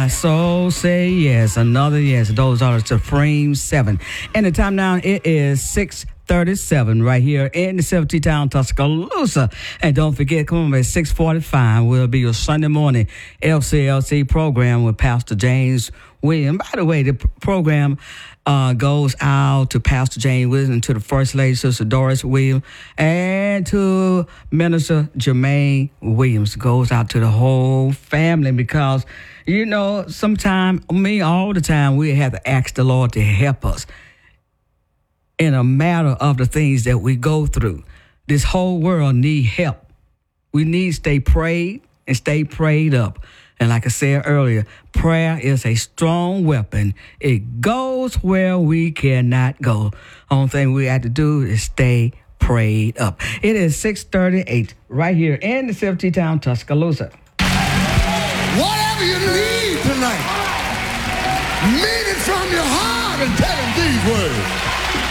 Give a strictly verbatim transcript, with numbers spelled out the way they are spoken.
My soul say yes, another yes. Those are the Supreme Seven. And the time now, it is six thirty-seven right here in the Silver Town, Tuscaloosa. And don't forget, come on, at six forty-five will be your Sunday morning L C L C program with Pastor James Williams. By the way, the p- program uh, goes out to Pastor James Williams and to the First Lady, Sister Doris Williams, and to Minister Jermaine Williams. Goes out to the whole family because, you know, sometimes, me all the time, we have to ask the Lord to help us in a matter of the things that we go through. This whole world need help. We need to stay prayed and stay prayed up. And like I said earlier, prayer is a strong weapon. It goes where we cannot go. Only thing we have to do is stay prayed up. It is six thirty-eight right here in the Silver Town, Tuscaloosa. Whatever you need tonight, mean it from your heart and tell him these words.